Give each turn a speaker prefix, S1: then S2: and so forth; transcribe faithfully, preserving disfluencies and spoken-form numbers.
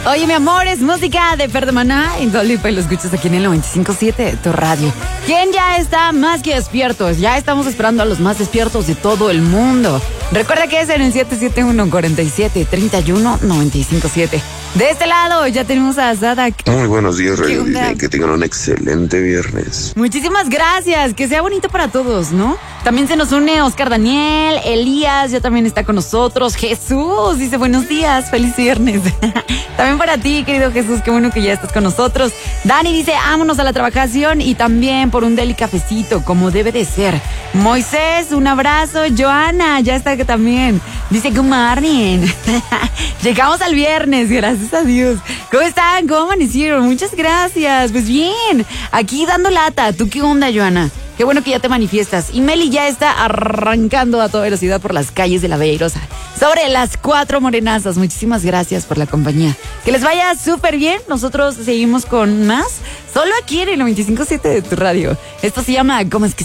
S1: Oye, mi amor, es música de Fer de Maná y Dua Lipa y lo escuchas aquí en el noventa y cinco punto siete de tu radio. ¿Quién ya está más que despiertos? Ya estamos esperando a los más despiertos de todo el mundo. Recuerda que es en el siete siete uno, cuatro siete, tres uno, nueve cinco siete. De este lado ya tenemos a Sadak.
S2: Muy buenos días, Radio Disney. Que tengan un excelente viernes.
S1: Muchísimas gracias. Que sea bonito para todos, ¿no? También se nos une Oscar Daniel, Elías ya también está con nosotros. Jesús dice buenos días, feliz viernes. También para ti, querido Jesús, qué bueno que ya estás con nosotros. Dani dice, vámonos a la trabajación y también por un deli cafecito, como debe de ser. Moisés, un abrazo. Joana, ya está que también. Dice, good morning. Llegamos al viernes, gracias a Dios. ¿Cómo están? ¿Cómo amanecieron? Muchas gracias. Pues bien, aquí dando lata. ¿Tú qué onda, Joana? Qué bueno que ya te manifiestas. Y Meli ya está arrancando a toda velocidad por las calles de la Bella Airosa. Sobre las cuatro morenazas. Muchísimas gracias por la compañía. Que les vaya súper bien. Nosotros seguimos con más. Solo aquí en el noventa y cinco punto siete de tu radio. Esto se llama ¿Cómo es que